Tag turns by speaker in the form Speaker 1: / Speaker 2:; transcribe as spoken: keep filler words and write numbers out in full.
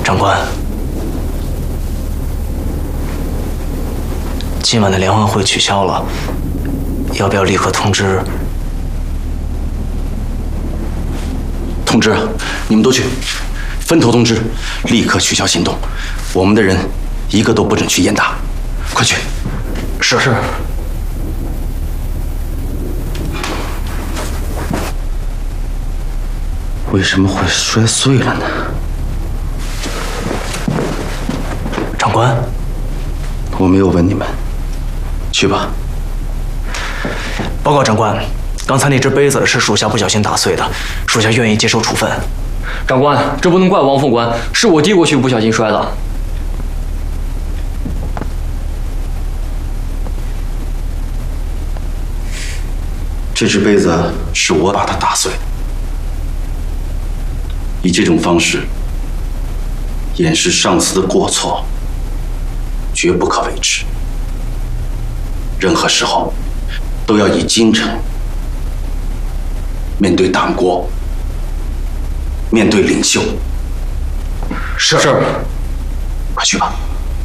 Speaker 1: 长官，今晚的联欢会取消了，要不要立刻通知？
Speaker 2: 通知啊！你们都去，分头通知，立刻取消行动。我们的人一个都不准去雁大，快去！
Speaker 1: 是是。
Speaker 2: 为什么会摔碎了呢？
Speaker 1: 长官，
Speaker 2: 我没有问你们，去吧。
Speaker 1: 报告长官，刚才那只杯子是属下不小心打碎的，属下愿意接受处分。
Speaker 3: 长官，这不能怪王副官，是我递过去不小心摔的。
Speaker 2: 这只杯子是我把它打碎的，以这种方式掩饰上司的过错，绝不可为之。任何时候都要以精诚面对党国，面对领袖。
Speaker 1: 是。
Speaker 2: 快去吧。